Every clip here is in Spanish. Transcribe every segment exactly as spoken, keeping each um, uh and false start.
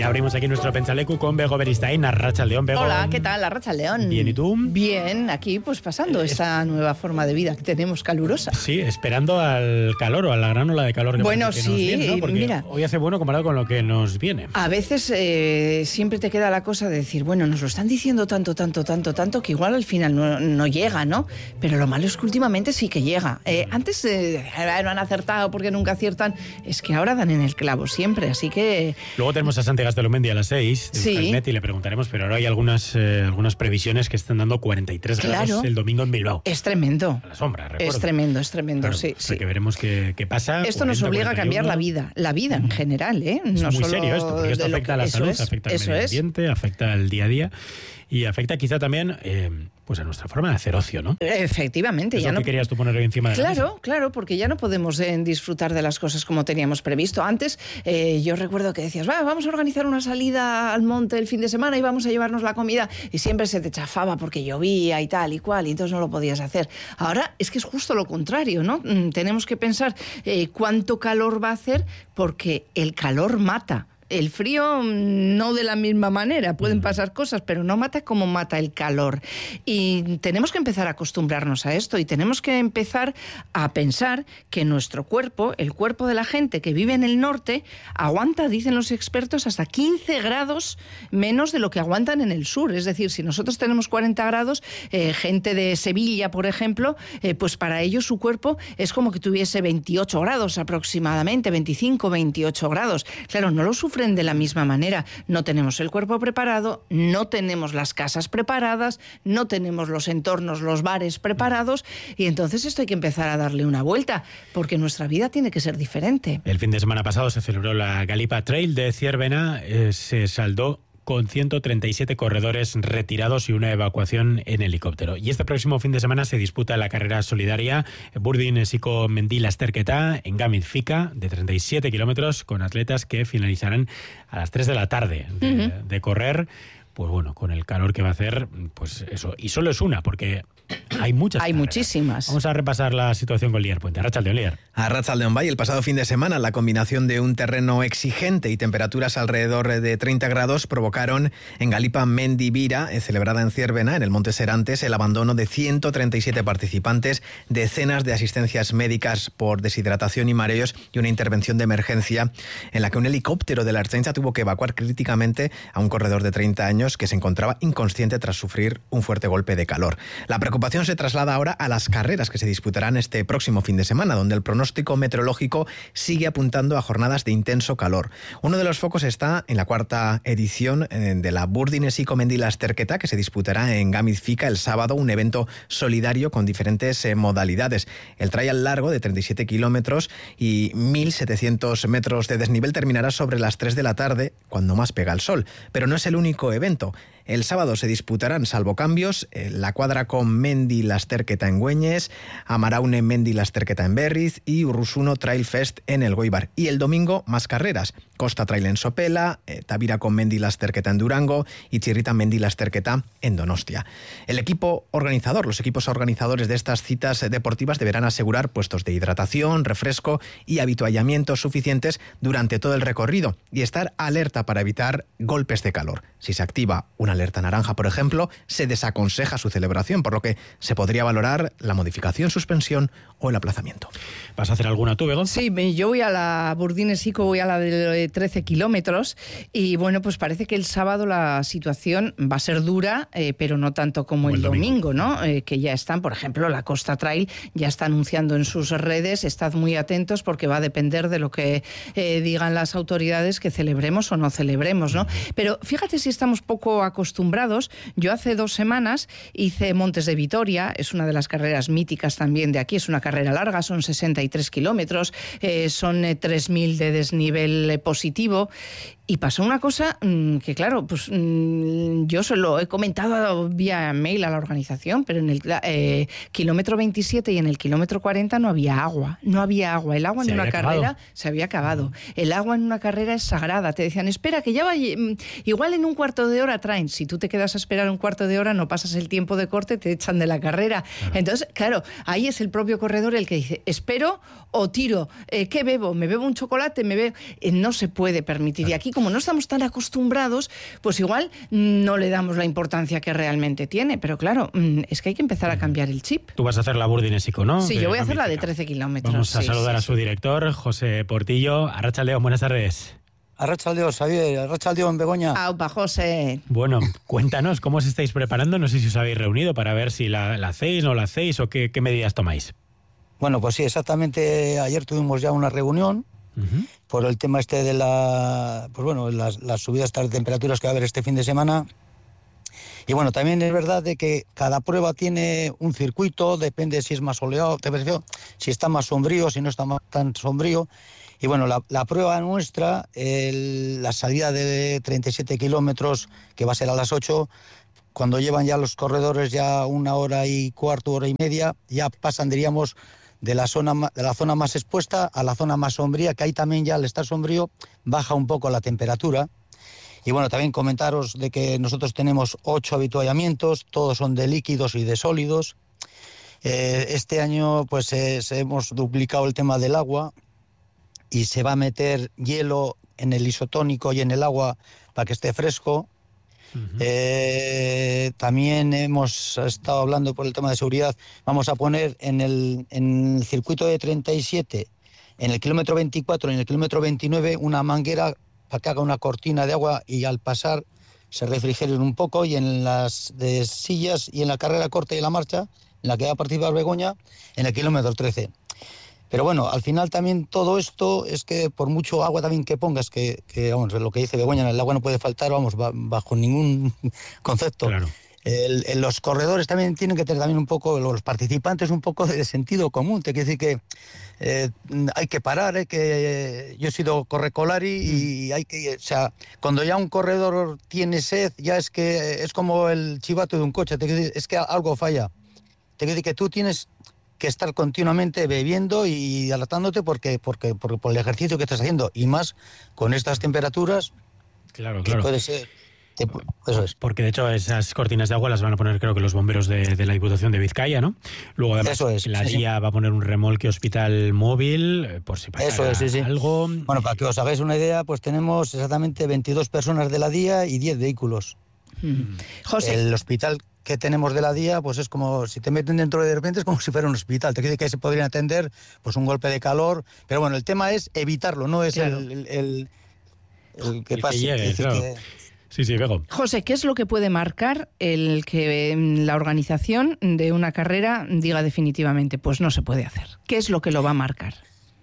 Ya abrimos aquí nuestro Pentsaleku con Bego Beristain, Arratsaldeon, Bego. Hola, ¿qué tal? Arratsaldeon. Bien, ¿y tú? Bien, aquí pues pasando eh, esa nueva forma de vida que tenemos calurosa. Sí, esperando al calor o a la gran ola de calor que, bueno, que sí, nos viene, ¿no? Porque mira, hoy hace bueno comparado con lo que nos viene. A veces eh, siempre te queda la cosa de decir, bueno, nos lo están diciendo tanto, tanto, tanto, tanto, que igual al final no, no llega, ¿no? Pero lo malo es que últimamente sí que llega. Eh, antes eh, no han acertado porque nunca aciertan, es que ahora dan en el clavo siempre, así que... Luego tenemos a Santi Gastelumendi a las seis, sí. y le preguntaremos, pero ahora hay algunas, eh, algunas previsiones que están dando cuarenta y tres claro. grados el domingo en Bilbao. Es tremendo. A la sombra, recuerdo. Es tremendo, es tremendo, claro, sí. O sea, sí. que veremos qué, qué pasa. Esto nos obliga a cambiar la vida, la vida en general, ¿eh? Es no muy solo serio esto, porque esto afecta que, a la salud, es, afecta al medio ambiente, es. afecta al día a día y afecta quizá también... Eh, pues a nuestra forma de hacer ocio, ¿no? Efectivamente. Es ya lo no... que querías tú poner hoy encima de claro, la mesa. Claro, claro, porque ya no podemos eh, disfrutar de las cosas como teníamos previsto. Antes eh, yo recuerdo que decías, Va, vamos a organizar una salida al monte el fin de semana y vamos a llevarnos la comida, y siempre se te chafaba porque llovía y tal y cual, y entonces no lo podías hacer. Ahora es que es justo lo contrario, ¿no? Mm, tenemos que pensar eh, cuánto calor va a hacer, porque el calor mata. El frío no de la misma manera, pueden pasar cosas, pero no mata como mata el calor. Y tenemos que empezar a acostumbrarnos a esto, y tenemos que empezar a pensar que nuestro cuerpo, el cuerpo de la gente que vive en el norte, aguanta, dicen los expertos, hasta quince grados menos de lo que aguantan en el sur. Es decir, si nosotros tenemos cuarenta grados, eh, gente de Sevilla, por ejemplo, eh, pues para ellos su cuerpo es como que tuviese veintiocho grados aproximadamente, veinticinco, veintiocho grados. Claro, no lo sufren de la misma manera. No tenemos el cuerpo preparado, no tenemos las casas preparadas, no tenemos los entornos, los bares preparados, y entonces esto hay que empezar a darle una vuelta, porque nuestra vida tiene que ser diferente. El fin de semana pasado se celebró la Galipa Trail de Zierbena, eh, se saldó con ciento treinta y siete corredores retirados y una evacuación en helicóptero. Y este próximo fin de semana se disputa la carrera solidaria Burdin Siko Mendi Lasterketa en Gamit Fika, de treinta y siete kilómetros, con atletas que finalizarán a las tres de la tarde de, uh-huh. de correr. Pues bueno, con el calor que va a hacer, pues eso. Y solo es una, porque hay muchas. Hay carreras. Muchísimas. Vamos a repasar la situación con Lier Puente. Arratsaldeon, Lier. Arratsaldeon Bay. El pasado fin de semana, la combinación de un terreno exigente y temperaturas alrededor de treinta grados provocaron en Galipa Mendi Bira, celebrada en Zierbena, en el Monte Serantes, el abandono de ciento treinta y siete participantes, decenas de asistencias médicas por deshidratación y mareos, y una intervención de emergencia en la que un helicóptero de la Ertzaintza tuvo que evacuar críticamente a un corredor de treinta años que se encontraba inconsciente tras sufrir un fuerte golpe de calor. La preocupación se traslada ahora a las carreras que se disputarán este próximo fin de semana, donde el pronóstico meteorológico sigue apuntando a jornadas de intenso calor. Uno de los focos está en la cuarta edición de la Burdin Siko Mendi Lasterketa, que se disputará en Gamit Fika el sábado, un evento solidario con diferentes eh, modalidades. El trial largo de treinta y siete kilómetros y mil setecientos metros de desnivel terminará sobre las tres de la tarde, cuando más pega el sol. Pero no es el único evento. El sábado se disputarán, salvo cambios, la cuadra con Mendi Lasterketa en Güeñes, Amaraune Mendi Lasterketa en Berriz y Urrusuno Trail Fest en el Goibar. Y el domingo, más carreras. Costa Trail en Sopela, eh, Tavira con Mendi Lasterketa en Durango y Chirrita Mendi Lasterketa en Donostia. El equipo organizador, los equipos organizadores de estas citas deportivas deberán asegurar puestos de hidratación, refresco y habituallamiento suficientes durante todo el recorrido, y estar alerta para evitar golpes de calor. Si se activa una alerta naranja, por ejemplo, se desaconseja su celebración, por lo que se podría valorar la modificación, suspensión o el aplazamiento. ¿Vas a hacer alguna tú, Bego? Sí, yo voy a la Burdin Siko, voy a la de trece kilómetros, y bueno, pues parece que el sábado la situación va a ser dura, eh, pero no tanto como, como el, el domingo, domingo ¿no? Eh, que ya están, por ejemplo, la Costa Trail ya está anunciando en sus redes, estad muy atentos porque va a depender de lo que eh, digan las autoridades que celebremos o no celebremos, ¿no? Pero fíjate si estamos poco acostumbrados. Yo hace dos semanas hice Montes de Vitoria, es una de las carreras míticas también de aquí, es una carrera larga, son sesenta y tres kilómetros, eh, son eh, tres mil de desnivel eh, positivo, y pasó una cosa mmm, que claro, pues mmm, yo se lo he comentado vía mail a la organización, pero en el eh, kilómetro veintisiete y en el kilómetro cuarenta no había agua, no había agua, el agua en una carrera acabado. se había acabado, el agua en una carrera es sagrada, te decían, espera que ya va, igual en un cuarto de hora traen, si tú te quedas a esperar un cuarto de hora, no pasas el tiempo de corte, te echan de la carrera. Claro. Entonces, claro, ahí es el propio corredor el que dice, espero o tiro, eh, ¿qué bebo? ¿Me bebo un chocolate? ¿Me bebo? Eh, no se puede permitir. Claro. Y aquí, como no estamos tan acostumbrados, pues igual no le damos la importancia que realmente tiene. Pero claro, es que hay que empezar a cambiar el chip. Tú vas a hacer la Burdinésico, ¿no? Sí, yo voy a hacer la de trece kilómetros. Vamos a sí, saludar sí, a su sí. director, José Portillo. Arratsaldeon, buenas tardes. Arratsaldeon, Xavier, Arratsaldeon, Begoña. Aupa, José. Bueno, cuéntanos, ¿cómo os estáis preparando? No sé si os habéis reunido para ver si la, la hacéis, no la hacéis o qué, qué medidas tomáis. Bueno, pues sí, exactamente. Ayer tuvimos ya una reunión uh-huh. por el tema este de la, pues bueno, las, las subidas de temperaturas que va a haber este fin de semana. Y bueno, también es verdad de que cada prueba tiene un circuito, depende si es más soleado, si está más sombrío, si no está más tan sombrío. Y bueno, la, la prueba nuestra, el, la salida de treinta y siete kilómetros, que va a ser a las ocho, cuando llevan ya los corredores ya una hora y cuarto, hora y media, ya pasan, diríamos, de la zona, de la zona más expuesta a la zona más sombría, que ahí también ya al estar sombrío baja un poco la temperatura. Y bueno, también comentaros de que nosotros tenemos ocho avituallamientos, todos son de líquidos y de sólidos. Eh, este año pues eh, hemos duplicado el tema del agua y se va a meter hielo en el isotónico y en el agua para que esté fresco. Uh-huh. Eh, también hemos estado hablando por el tema de seguridad. Vamos a poner en el, en el circuito de treinta y siete, en el kilómetro veinticuatro y en el kilómetro veintinueve, una manguera para que haga una cortina de agua y al pasar se refrigeren un poco, y en las de sillas y en la carrera corta y en la marcha, en la que va a participar Begoña, en el kilómetro trece. Pero bueno, al final también todo esto es que por mucho agua también que pongas, que, que vamos, lo que dice Begoña, el agua no puede faltar, vamos, bajo ningún concepto. Claro. El, el, los corredores también tienen que tener también un poco, los participantes, un poco de sentido común. Te quiere decir que eh, hay que parar, hay que, eh, yo he sido correcolari y hay que, o sea, cuando ya un corredor tiene sed, ya es que es como el chivato de un coche, te quiere decir, es que algo falla. Te quiere decir que tú tienes que estar continuamente bebiendo y adaptándote porque, porque, porque por el ejercicio que estás haciendo, y más con estas temperaturas, claro, que claro. puede ser. Eso es. Porque de hecho esas cortinas de agua las van a poner, creo que los bomberos de, de la Diputación de Vizcaya, ¿no? Luego además Eso es, la sí, D I A sí. va a poner un remolque hospital móvil por si pasa Eso es, sí, sí. algo. Bueno, para que os hagáis una idea, pues tenemos exactamente veintidós personas de la D I A y diez vehículos. Mm. José. El hospital que tenemos de la D I A, pues es como si te meten dentro de repente, es como si fuera un hospital. Te quiere decir que se podrían atender, pues un golpe de calor. Pero bueno, el tema es evitarlo, no es claro. el, el, el, el que el pase. Que llegue, es decir, claro. que, Sí, sí, Bego. José, ¿qué es lo que puede marcar el que la organización de una carrera diga definitivamente, pues no se puede hacer? ¿Qué es lo que lo va a marcar?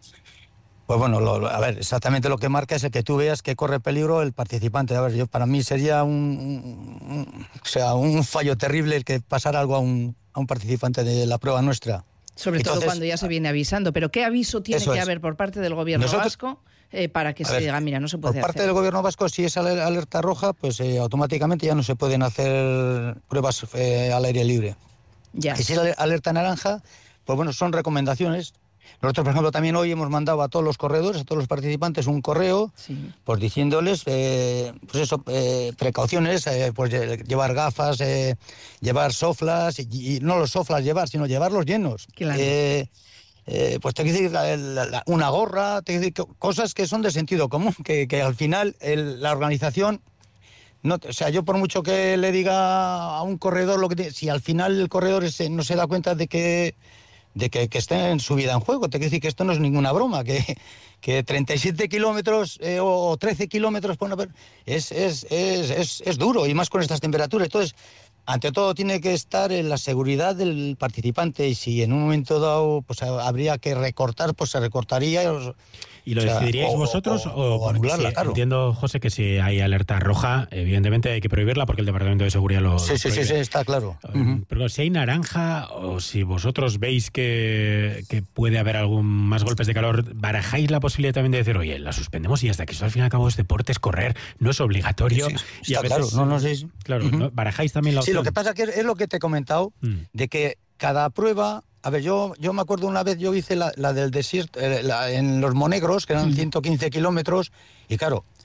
Pues bueno, lo, lo, a ver, exactamente lo que marca es el que tú veas que corre peligro el participante. A ver, yo para mí sería un, un, un, o sea, un fallo terrible el que pasara algo a un, a un participante de la prueba nuestra. Sobre Entonces, todo cuando ya se viene avisando. Pero ¿qué aviso tiene que es. haber por parte del gobierno Nosotros, vasco eh, para que se ver, diga, mira, no se puede por hacer? Por parte del gobierno vasco, si es alerta roja, pues eh, automáticamente ya no se pueden hacer pruebas eh, al aire libre. Ya. Y si es alerta naranja, pues bueno, son recomendaciones. Nosotros, por ejemplo, también hoy hemos mandado a todos los corredores, a todos los participantes, un correo, sí. pues diciéndoles, eh, pues eso, eh, precauciones, eh, pues llevar gafas, eh, llevar soflas, y, y no los soflas llevar, sino llevarlos llenos. Claro. Eh, eh, pues te quiero decir, la, la, la, una gorra, te quiero decir, cosas que son de sentido común, que, que al final el, la organización... No, o sea, yo por mucho que le diga a un corredor lo que... Si al final el corredor ese no se da cuenta de que... de que, que esté en su vida en juego. Te quiero decir que esto no es ninguna broma, que, que treinta y siete kilómetros eh, o trece kilómetros por una, es, es, es, es, es duro, y más con estas temperaturas. Entonces, ante todo tiene que estar en la seguridad del participante, y si en un momento dado pues habría que recortar, pues se recortaría. ¿Y lo o sea, decidiríais o, vosotros o, o, o anularla, si, claro? Entiendo, José, que si hay alerta roja, evidentemente hay que prohibirla porque el Departamento de Seguridad lo Sí, sí, sí, sí, está claro. Uh, pero si hay naranja, o si vosotros veis que, que puede haber algún más golpes de calor, ¿barajáis la posibilidad también de decir, oye, la suspendemos y hasta que eso al fin y al cabo es deporte, es correr, no es obligatorio? Sí, sí, y a está veces, claro, no, no sé. Sí. Claro, uh-huh. ¿no? ¿Barajáis también la opción? Sí, lo que pasa que es, es lo que te he comentado, mm. de que cada prueba... A ver, yo, yo me acuerdo una vez, yo hice la, la del desierto, eh, la, en los Monegros, que eran mm. ciento quince kilómetros, y claro,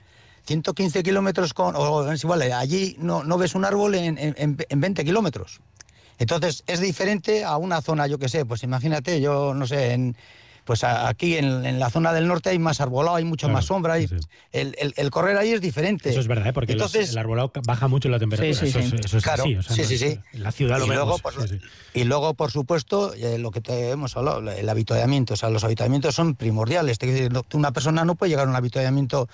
ciento quince kilómetros con, o es igual, allí no, no ves un árbol en, en, en veinte kilómetros. Entonces es diferente a una zona, yo qué sé, pues imagínate, yo no sé, en, pues aquí en, en la zona del norte hay más arbolado, hay mucho claro, más sombra, y sí, sí. El, el, el correr ahí es diferente. Eso es verdad, ¿eh? Porque Entonces, los, el arbolado baja mucho la temperatura, sí, sí, eso, sí. Es, eso es claro, así. O sea, sí, no, sí, sí. En la ciudad lo y vemos. Luego, por, sí, sí. Y luego, por supuesto, eh, lo que te hemos hablado, el avituallamiento, o sea, los avituallamientos son primordiales. Te quiero decir, una persona no puede llegar a un avituallamiento,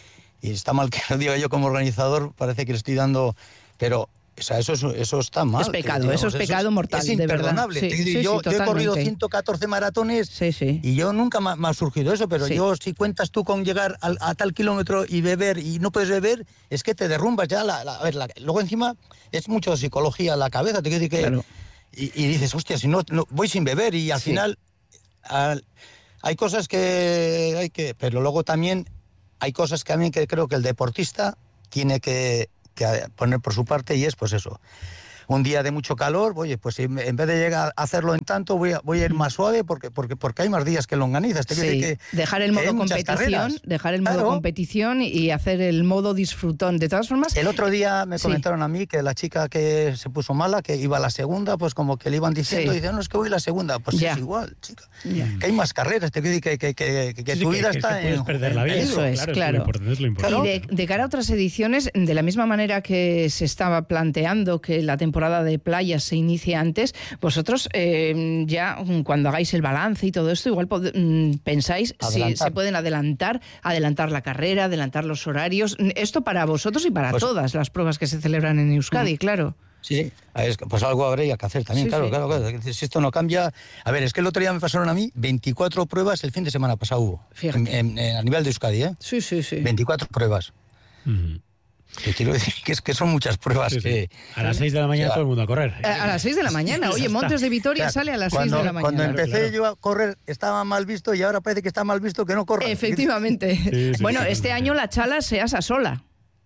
y está mal que lo diga yo como organizador, parece que le estoy dando, pero... O sea, eso, eso está mal. Es pecado, digamos, eso es pecado eso mortal, es imperdonable. De verdad. Sí, sí, yo, sí, yo he corrido ciento catorce maratones sí, sí. y yo nunca me, me ha surgido eso, pero sí. yo si cuentas tú con llegar a, a tal kilómetro y beber y no puedes beber, es que te derrumbas ya. La, la, a ver, la, luego encima es mucho psicología la cabeza, te quiero decir que... Claro. Y, y dices, hostia, si no, no voy sin beber y al sí. final al, hay cosas que hay que... Pero luego también hay cosas que a mí que creo que el deportista tiene que... que poner por su parte, y es pues eso, un día de mucho calor, oye, pues en vez de llegar a hacerlo en tanto, voy a, voy a ir más suave porque, porque, porque hay más días que longanizas. Te sí, que, dejar el modo competición, dejar el modo claro. competición y hacer el modo disfrutón. De todas formas... El otro día me comentaron sí. a mí que la chica que se puso mala, que iba a la segunda, pues como que le iban diciendo, sí. y dicen, no, es que voy a la segunda. Pues ya. Es igual, chica. Ya. Que hay más carreras, te quiero decir que, que, que, que, que sí, tu vida que, está que puedes en... perder la vida. Eso es, claro. Es lo es lo importante. Y de, de cara a otras ediciones, de la misma manera que se estaba planteando que la temporada de playa se inicie antes, vosotros eh, ya cuando hagáis el balance y todo esto, igual pod- pensáis adelantar. Si se pueden adelantar, adelantar la carrera, adelantar los horarios. Esto para vosotros y para pues, todas las pruebas que se celebran en Euskadi, mm. claro. Sí, pues algo habría que hacer también, sí, claro, sí. claro, claro. Si esto no cambia... A ver, es que el otro día me pasaron a mí veinticuatro pruebas el fin de semana pasado hubo. En, en, en, a nivel de Euskadi, ¿eh? Sí, sí, sí. veinticuatro pruebas. Mm. Te quiero decir que, es, que son muchas pruebas sí, que... Sí. A las seis de la mañana o sea, todo el mundo a correr. A, a las seis de la mañana. Oye, Montes de Vitoria o sea, sale a las cuando, seis de la mañana. Cuando empecé claro, claro. yo a correr estaba mal visto y ahora parece que está mal visto que no corra. Efectivamente. Sí, sí, bueno, sí, este sí. año la chala se asa sola.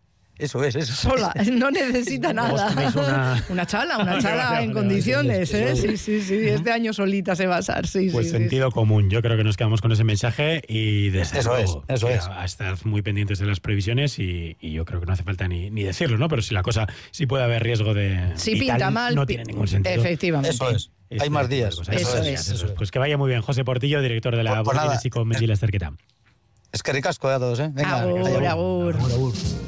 Eso es, eso. Sola, no necesita nada. Una... una chala, una chala en condiciones, ¿eh? Sí, sí, sí. Este año solita se va a asar, sí, pues sí. sentido sí. común. Yo creo que nos quedamos con ese mensaje y desde eso luego es, eso es. A estar muy pendientes de las previsiones y, y yo creo que no hace falta ni, ni decirlo, ¿no? Pero si la cosa sí puede haber riesgo de si vital, pinta mal, no tiene ningún sentido. Efectivamente. Eso es. Este, Hay más días. Eso, eso, es, es. eso es. Pues que vaya muy bien. José Portillo, director de la pues, pues Bordiles y con Mendila Cerqueta. Es que ricasco a todos, ¿eh? Venga, agur, agur. agur, agur.